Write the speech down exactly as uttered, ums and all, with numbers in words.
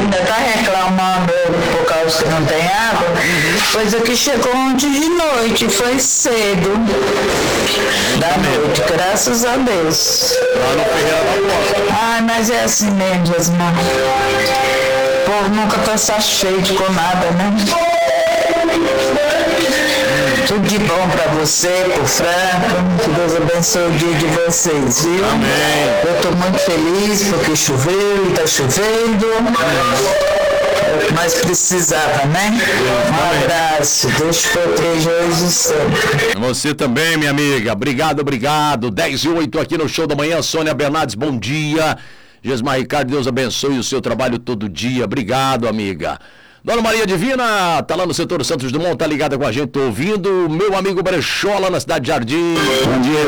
ainda está reclamando por causa que não tem água. Uhum. Pois aqui chegou ontem de noite, foi cedo da noite, graças a Deus. Lá no Ferreira da Costa. Ai, mas é assim mesmo, Jasmine. O povo nunca está satisfeito com nada, né? Tudo de bom pra você, pro Franco. Que Deus abençoe o dia de vocês, viu? Amém. Eu tô muito feliz porque choveu e tá chovendo. É o que mais precisava, né? Um abraço. Deus te proteja hoje sempre. Você também, minha amiga. Obrigado, obrigado. dez e oito aqui no Show da Manhã. Sônia Bernardes, bom dia. Gesmar Ricardo, Deus abençoe o seu trabalho todo dia. Obrigado, amiga. Dona Maria Divina, tá lá no setor Santos Dumont, tá ligada com a gente, tô ouvindo. Meu amigo Brechola, na cidade de Jardim. Bom dia.